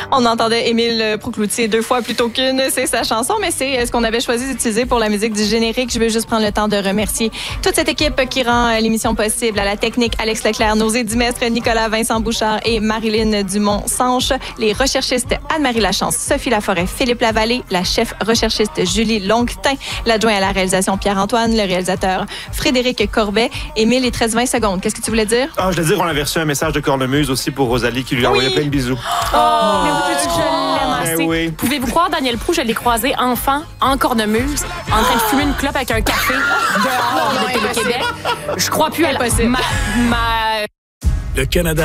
On entendait Émile Proucloutier 2 fois plutôt qu'une. C'est sa chanson, mais c'est ce qu'on avait choisi d'utiliser pour la musique du générique. Je veux juste prendre le temps de remercier toute cette équipe qui rend l'émission possible. À la technique, Alex Leclerc, Nosé Dimestre, Nicolas Vincent Bouchard et Marilyn Dumont-Sanche. Les recherchistes Anne-Marie Lachance, Sophie Laforêt, Philippe Lavallée, la chef recherchiste Julie Longtin, l'adjoint à la réalisation Pierre-Antoine, le réalisateur Frédéric Corbet. Émile, il te reste 20 secondes. Qu'est-ce que tu voulais dire? Je voulais dire qu'on avait reçu un message de cornemuse aussi pour Rosalie qui lui envoyait plein de bisous. Mais je l'aime assez. Oui. Pouvez-vous croire, Daniel Proulx, je l'ai croisé enfant, en cornemuse, en train de fumer une clope avec un café dehors de Télé-Québec. Je crois plus à impossible. Le Canada